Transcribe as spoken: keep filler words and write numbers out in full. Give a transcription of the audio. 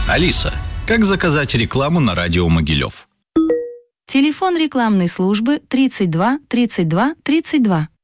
Алиса, как заказать рекламу на радио Могилев? Телефон рекламной службы тридцать два тридцать два тридцать два.